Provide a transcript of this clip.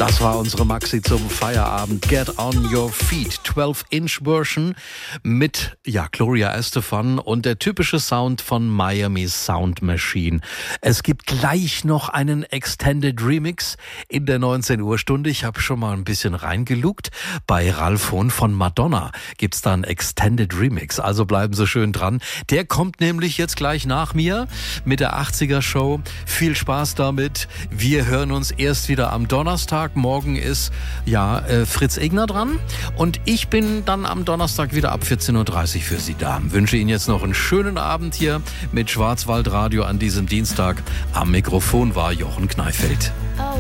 Das war unsere Maxi zum Feierabend. Get on your feet. 12-Inch-Version mit, Gloria Estefan und der typische Sound von Miami Sound Machine. Es gibt gleich noch einen Extended Remix in der 19 Uhr Stunde. Ich habe schon mal ein bisschen reingelugt. Bei Ralf Hohn von Madonna gibt's da einen Extended Remix. Also bleiben Sie schön dran. Der kommt nämlich jetzt gleich nach mir mit der 80er Show. Viel Spaß damit. Wir hören uns erst wieder am Donnerstag. Morgen ist Fritz Egner dran und ich bin dann am Donnerstag wieder ab 14.30 Uhr für Sie da. Wünsche Ihnen jetzt noch einen schönen Abend hier mit Schwarzwaldradio an diesem Dienstag. Am Mikrofon war Jochen Kneifeld.